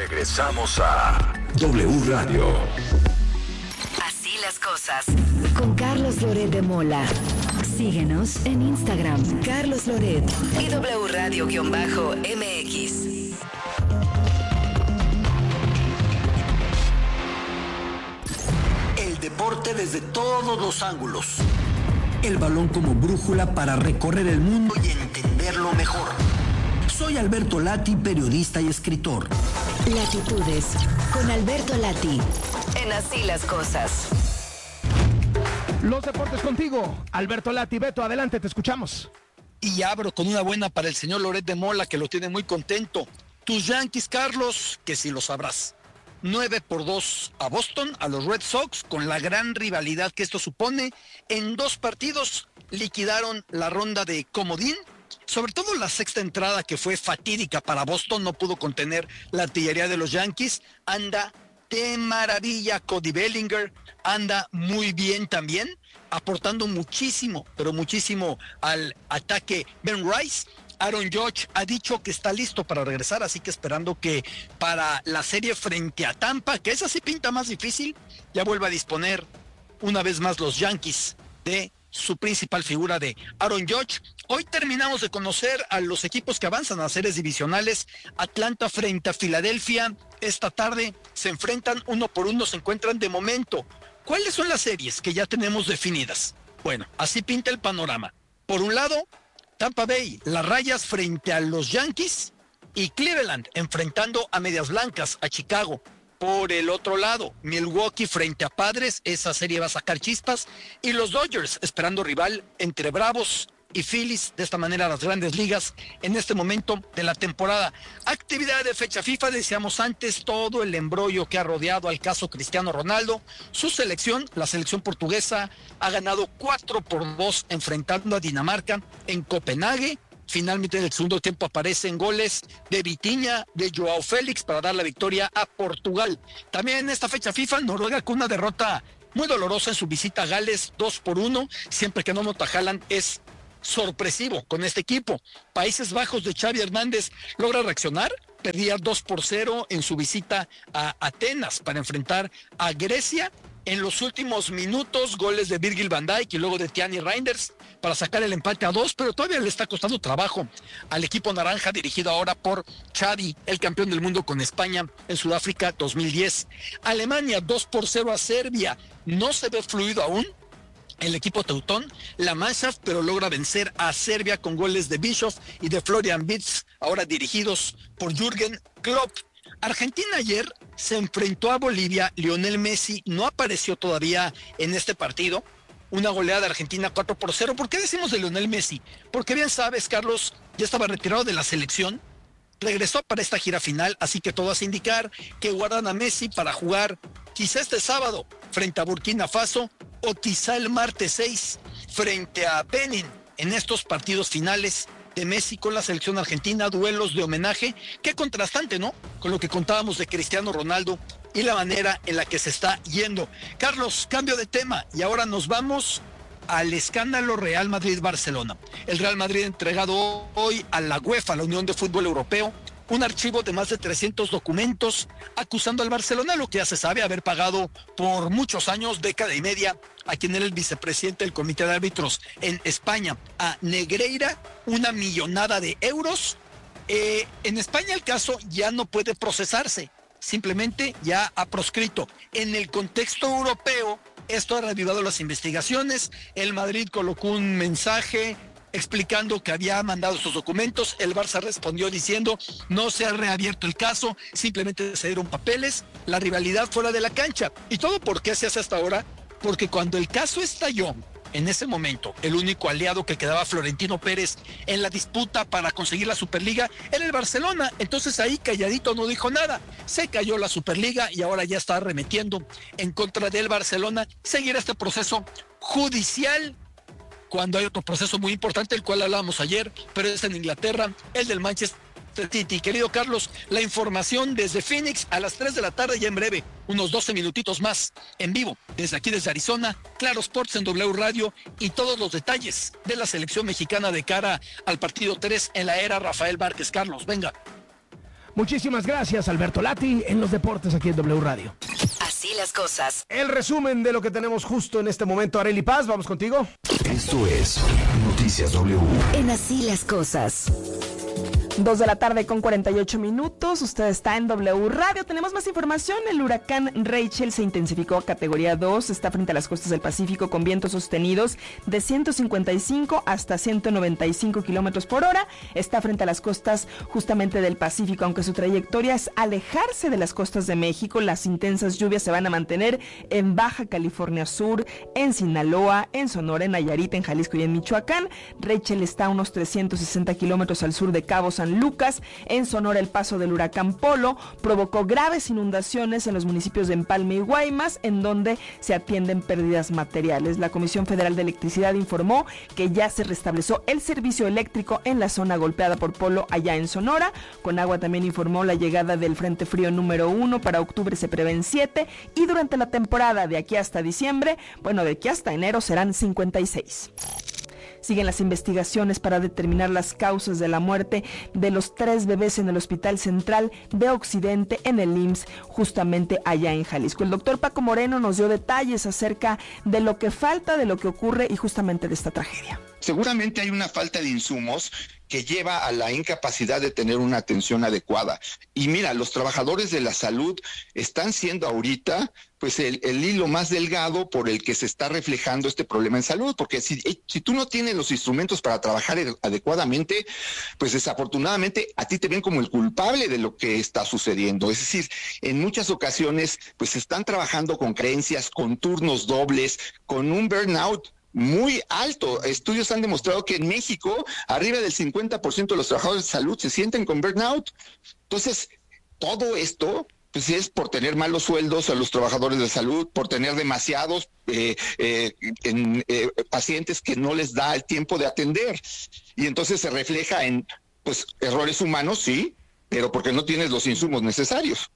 Regresamos a W Radio. Así las cosas. Con Carlos Loret de Mola. Síguenos en Instagram, Carlos Loret y W Radio-MX. El deporte desde todos los ángulos. El balón como brújula para recorrer el mundo y entenderlo mejor. Soy Alberto Lati, periodista y escritor. Latitudes, con Alberto Lati, en Así las cosas. Los deportes contigo, Alberto Lati. Beto, adelante, te escuchamos. Y abro con una buena para el señor Loret de Mola, que lo tiene muy contento. Tus Yankees, Carlos, que sí lo sabrás. 9-2 a Boston, a los Red Sox, con la gran rivalidad que esto supone. En 2 partidos liquidaron la ronda de comodín. Sobre todo la sexta entrada, que fue fatídica para Boston, no pudo contener la artillería de los Yankees. Anda de maravilla Cody Bellinger, anda muy bien también, aportando muchísimo, pero muchísimo al ataque Ben Rice. Aaron Judge ha dicho que está listo para regresar, así que esperando que para la serie frente a Tampa, que esa sí pinta más difícil, ya vuelva a disponer una vez más los Yankees de su principal figura, de Aaron Judge. Hoy terminamos de conocer a los equipos que avanzan a series divisionales. Atlanta frente a Filadelfia. Esta tarde se enfrentan 1-1, se encuentran de momento. ¿Cuáles son las series que ya tenemos definidas? Bueno, así pinta el panorama. Por un lado, Tampa Bay, las Rayas frente a los Yankees, y Cleveland enfrentando a Medias Blancas, a Chicago. Por el otro lado, Milwaukee frente a Padres, esa serie va a sacar chispas, y los Dodgers esperando rival entre Bravos y Phillies. De esta manera las grandes ligas en este momento de la temporada. Actividad de fecha FIFA, decíamos antes, todo el embrollo que ha rodeado al caso Cristiano Ronaldo. Su selección, la selección portuguesa, ha ganado 4-2 enfrentando a Dinamarca en Copenhague. Finalmente en el segundo tiempo aparecen goles de Vitinha, de Joao Félix para dar la victoria a Portugal. También en esta fecha FIFA, Noruega con una derrota muy dolorosa en su visita a Gales, 2-1. Siempre que no nota Haaland es sorpresivo con este equipo. Países Bajos de Xavi Hernández logra reaccionar, perdía 2-0 en su visita a Atenas para enfrentar a Grecia. En los últimos minutos, goles de Virgil van Dijk y luego de Tierney Reinders para sacar el empate a 2, pero todavía le está costando trabajo al equipo naranja, dirigido ahora por Xavi, el campeón del mundo con España en Sudáfrica 2010. Alemania 2-0 a Serbia. No se ve fluido aún el equipo teutón, la Mannschaft, pero logra vencer a Serbia con goles de Bischoff y de Florian Wirtz, ahora dirigidos por Jürgen Klopp. Argentina ayer se enfrentó a Bolivia. Lionel Messi no apareció todavía en este partido. Una goleada de Argentina 4-0. ¿Por qué decimos de Lionel Messi? Porque bien sabes, Carlos, ya estaba retirado de la selección, regresó para esta gira final, así que todo hace indicar que guardan a Messi para jugar quizá este sábado frente a Burkina Faso, o quizá el martes 6 frente a Benin, en estos partidos finales de Messi con la selección argentina. Duelos de homenaje, qué contrastante, ¿no?, con lo que contábamos de Cristiano Ronaldo y la manera en la que se está yendo. Carlos, cambio de tema y ahora nos vamos al escándalo Real Madrid-Barcelona. El Real Madrid ha entregado hoy a la UEFA, la Unión de Fútbol Europeo, un archivo de más de 300 documentos acusando al Barcelona, lo que ya se sabe, haber pagado por muchos años, década y media, a quien era el vicepresidente del Comité de Árbitros en España, a Negreira, una millonada de euros. En España el caso ya no puede procesarse, simplemente ya ha proscrito. En el contexto europeo, esto ha reavivado las investigaciones. El Madrid colocó un mensaje explicando que había mandado estos documentos. El Barça respondió diciendo: no se ha reabierto el caso, simplemente se dieron papeles, la rivalidad fuera de la cancha. ¿Y todo por qué se hace hasta ahora? Porque cuando el caso estalló, en ese momento, el único aliado que quedaba, Florentino Pérez, en la disputa para conseguir la Superliga, era el Barcelona. Entonces ahí calladito no dijo nada. Se cayó la Superliga y ahora ya está arremetiendo en contra del Barcelona. Seguirá este proceso judicial cuando hay otro proceso muy importante, el cual hablábamos ayer, pero es en Inglaterra, el del Manchester City. Querido Carlos, la información desde Phoenix a las 3 de la tarde, ya en breve, unos 12 minutitos más, en vivo, desde aquí, desde Arizona, Claro Sports en W Radio, y todos los detalles de la selección mexicana de cara al partido 3 en la era Rafael Márquez. Carlos, venga. Muchísimas gracias, Alberto Lati, en los deportes aquí en W Radio. Así las cosas. El resumen de lo que tenemos justo en este momento. Arely Paz, vamos contigo. Esto es Noticias W. En Así las cosas. 2 de la tarde con 48 minutos. Usted está en W Radio. Tenemos más información. El huracán Rachel se intensificó a categoría 2. Está frente a las costas del Pacífico con vientos sostenidos de 155 hasta 195 kilómetros por hora. Está frente a las costas justamente del Pacífico, aunque su trayectoria es alejarse de las costas de México. Las intensas lluvias se van a mantener en Baja California Sur, en Sinaloa, en Sonora, en Nayarit, en Jalisco y en Michoacán. Rachel está a unos 360 kilómetros al sur de Cabo San Lucas. En Sonora, el paso del huracán Polo provocó graves inundaciones en los municipios de Empalme y Guaymas, en donde se atienden pérdidas materiales. La Comisión Federal de Electricidad informó que ya se restableció el servicio eléctrico en la zona golpeada por Polo allá en Sonora. Conagua también informó la llegada del Frente Frío número 1. Para octubre se prevén 7 y durante la temporada de aquí hasta diciembre, de aquí hasta enero serán 56. Siguen las investigaciones para determinar las causas de la muerte de los 3 bebés en el Hospital Central de Occidente en el IMSS, justamente allá en Jalisco. El doctor Paco Moreno nos dio detalles acerca de lo que falta, de lo que ocurre y justamente de esta tragedia. Seguramente hay una falta de insumos que lleva a la incapacidad de tener una atención adecuada. Y mira, los trabajadores de la salud están siendo ahorita pues el hilo más delgado por el que se está reflejando este problema en salud, porque si tú no tienes los instrumentos para trabajar adecuadamente, pues desafortunadamente a ti te ven como el culpable de lo que está sucediendo. Es decir, en muchas ocasiones pues están trabajando con carencias, con turnos dobles, con un burnout muy alto. Estudios han demostrado que en México arriba del 50% de los trabajadores de salud se sienten con burnout. Entonces, todo esto pues es por tener malos sueldos a los trabajadores de salud, por tener demasiados pacientes que no les da el tiempo de atender. Y entonces se refleja en pues errores humanos, sí, pero porque no tienes los insumos necesarios.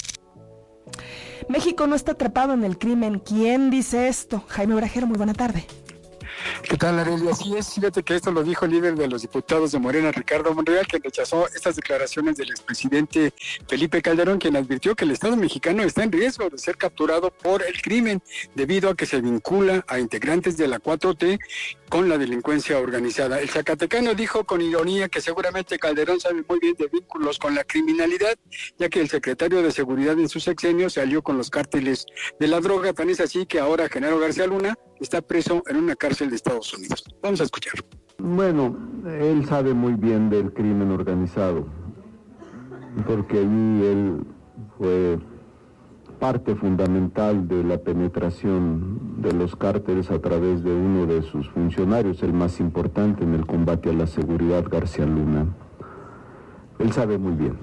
México no está atrapado en el crimen. ¿Quién dice esto? Jaime Brajero, muy buena tarde. ¿Qué tal, Arely? Así es, fíjate que esto lo dijo el líder de los diputados de Morena, Ricardo Monreal, que rechazó estas declaraciones del expresidente Felipe Calderón, quien advirtió que el Estado mexicano está en riesgo de ser capturado por el crimen, debido a que se vincula a integrantes de la 4T con la delincuencia organizada. El zacatecano dijo con ironía que seguramente Calderón sabe muy bien de vínculos con la criminalidad, ya que el secretario de Seguridad en su sexenio se alió con los cárteles de la droga. Tan es así que ahora Genaro García Luna está preso en una cárcel de Estados Unidos. Vamos a escuchar. Bueno, él sabe muy bien del crimen organizado, porque allí él fue parte fundamental de la penetración de los cárteles a través de uno de sus funcionarios, el más importante en el combate a la seguridad, García Luna. Él sabe muy bien.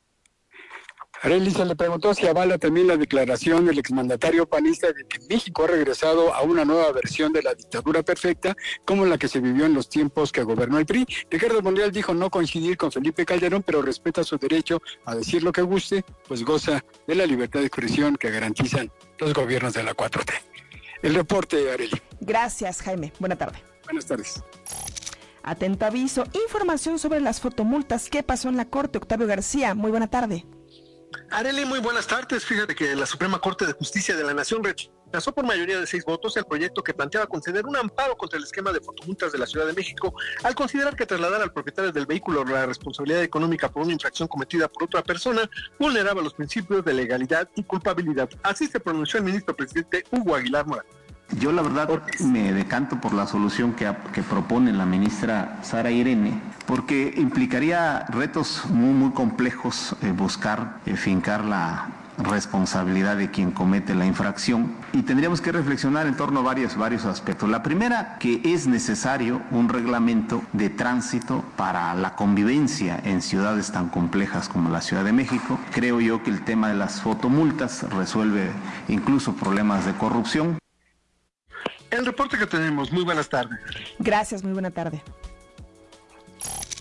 Arely, se le preguntó si avala también la declaración del exmandatario panista de que México ha regresado a una nueva versión de la dictadura perfecta, como la que se vivió en los tiempos que gobernó el PRI. Ricardo Monreal dijo no coincidir con Felipe Calderón, pero respeta su derecho a decir lo que guste, pues goza de la libertad de expresión que garantizan los gobiernos de la 4T. El reporte, Arely. Gracias, Jaime. Buena tarde. Buenas tardes. Atento aviso, información sobre las fotomultas. ¿Qué pasó en la Corte? Octavio García, muy buena tarde. Arely, muy buenas tardes. Fíjate que la Suprema Corte de Justicia de la Nación rechazó por mayoría de 6 votos el proyecto que planteaba conceder un amparo contra el esquema de fotomultas de la Ciudad de México, al considerar que trasladar al propietario del vehículo la responsabilidad económica por una infracción cometida por otra persona vulneraba los principios de legalidad y culpabilidad. Así se pronunció el ministro presidente Hugo Aguilar Morán. Yo la verdad me decanto por la solución que propone la ministra Sara Irene, porque implicaría retos muy complejos buscar fincar la responsabilidad de quien comete la infracción, y tendríamos que reflexionar en torno a varios aspectos. La primera, que es necesario un reglamento de tránsito para la convivencia en ciudades tan complejas como la Ciudad de México. Creo yo que el tema de las fotomultas resuelve incluso problemas de corrupción. El reporte que tenemos, muy buenas tardes. Gracias, muy buena tarde.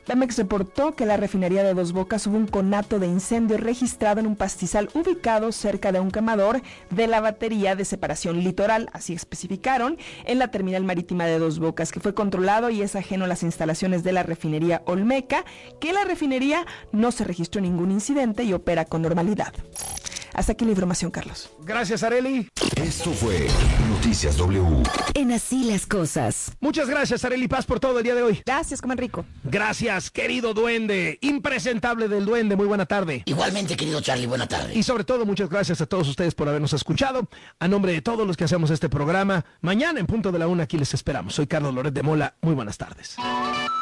Pemex reportó que la refinería de Dos Bocas hubo un conato de incendio registrado en un pastizal ubicado cerca de un quemador de la batería de separación litoral, así especificaron, en la terminal marítima de Dos Bocas, que fue controlado y es ajeno a las instalaciones de la refinería Olmeca, que la refinería no se registró ningún incidente y opera con normalidad. Hasta aquí la información, Carlos. Gracias, Arely. Esto fue Noticias W. En Así las Cosas. Muchas gracias, Arely Paz, por todo el día de hoy. Gracias, coman rico. Gracias, querido duende, impresentable del duende, muy buena tarde. Igualmente, querido Charlie, buena tarde. Y sobre todo, muchas gracias a todos ustedes por habernos escuchado. A nombre de todos los que hacemos este programa, mañana en punto de la 1 aquí les esperamos. Soy Carlos Loret de Mola, muy buenas tardes.